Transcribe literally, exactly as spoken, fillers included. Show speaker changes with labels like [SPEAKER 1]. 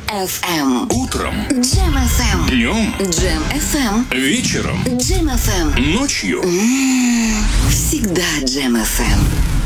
[SPEAKER 1] эф эм.
[SPEAKER 2] Утром.
[SPEAKER 1] Джем эф эм.
[SPEAKER 2] Днем.
[SPEAKER 1] Джем эф эм.
[SPEAKER 2] Вечером.
[SPEAKER 1] Джем эф эм.
[SPEAKER 2] Ночью.
[SPEAKER 1] М-м-м. Всегда Джем эф эм.